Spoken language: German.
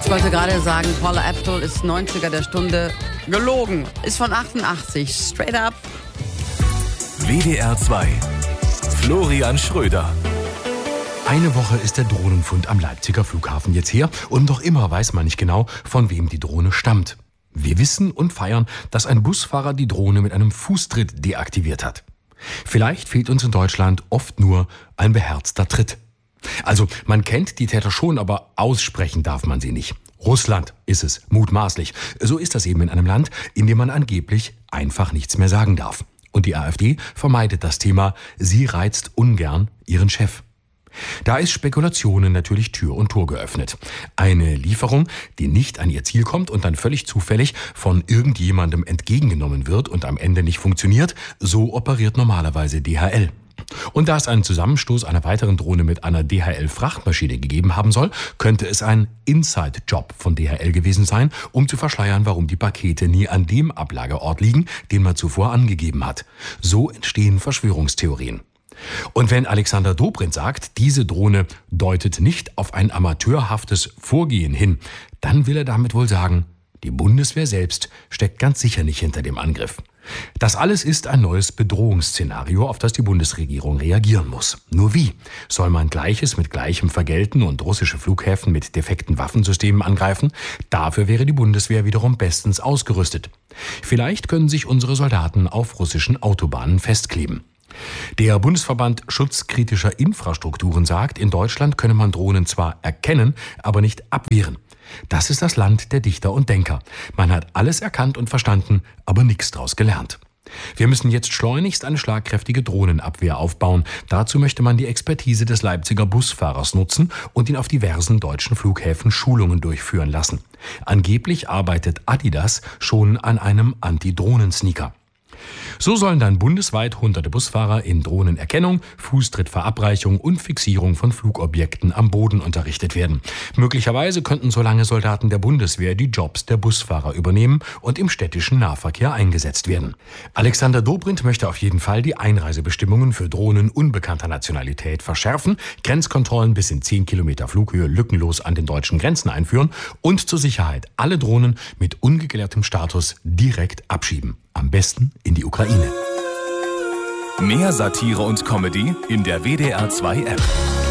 Ich wollte gerade sagen, Paula Abdul ist 90er der Stunde. Gelogen. Ist von 88. Straight up. WDR 2. Florian Schröder. Eine Woche ist der Drohnenfund am Leipziger Flughafen jetzt her und noch immer weiß man nicht genau, von wem die Drohne stammt. Wir wissen und feiern, dass ein Busfahrer die Drohne mit einem Fußtritt deaktiviert hat. Vielleicht fehlt uns in Deutschland oft nur ein beherzter Tritt. Also, man kennt die Täter schon, aber aussprechen darf man sie nicht. Russland ist es, mutmaßlich. So ist das eben in einem Land, in dem man angeblich einfach nichts mehr sagen darf. Und die AfD vermeidet das Thema. Sie reizt ungern ihren Chef. Da ist Spekulationen natürlich Tür und Tor geöffnet. Eine Lieferung, die nicht an ihr Ziel kommt und dann völlig zufällig von irgendjemandem entgegengenommen wird und am Ende nicht funktioniert, so operiert normalerweise DHL. Und da es einen Zusammenstoß einer weiteren Drohne mit einer DHL-Frachtmaschine gegeben haben soll, könnte es ein Inside-Job von DHL gewesen sein, um zu verschleiern, warum die Pakete nie an dem Ablagerort liegen, den man zuvor angegeben hat. So entstehen Verschwörungstheorien. Und wenn Alexander Dobrindt sagt, diese Drohne deutet nicht auf ein amateurhaftes Vorgehen hin, dann will er damit wohl sagen, die Bundeswehr selbst steckt ganz sicher nicht hinter dem Angriff. Das alles ist ein neues Bedrohungsszenario, auf das die Bundesregierung reagieren muss. Nur wie? Soll man Gleiches mit Gleichem vergelten und russische Flughäfen mit defekten Waffensystemen angreifen? Dafür wäre die Bundeswehr wiederum bestens ausgerüstet. Vielleicht können sich unsere Soldaten auf russischen Autobahnen festkleben. Der Bundesverband Schutzkritischer Infrastrukturen sagt, in Deutschland könne man Drohnen zwar erkennen, aber nicht abwehren. Das ist das Land der Dichter und Denker. Man hat alles erkannt und verstanden, aber nichts daraus gelernt. Wir müssen jetzt schleunigst eine schlagkräftige Drohnenabwehr aufbauen. Dazu möchte man die Expertise des Leipziger Busfahrers nutzen und ihn auf diversen deutschen Flughäfen Schulungen durchführen lassen. Angeblich arbeitet Adidas schon an einem Anti-Drohnen-Sneaker. So sollen dann bundesweit hunderte Busfahrer in Drohnenerkennung, Fußtrittverabreichung und Fixierung von Flugobjekten am Boden unterrichtet werden. Möglicherweise könnten so lange Soldaten der Bundeswehr die Jobs der Busfahrer übernehmen und im städtischen Nahverkehr eingesetzt werden. Alexander Dobrindt möchte auf jeden Fall die Einreisebestimmungen für Drohnen unbekannter Nationalität verschärfen, Grenzkontrollen bis in 10 Kilometer Flughöhe lückenlos an den deutschen Grenzen einführen und zur Sicherheit alle Drohnen mit ungeklärtem Status direkt abschieben. Am besten in die Ukraine. Mehr Satire und Comedy in der WDR 2 App.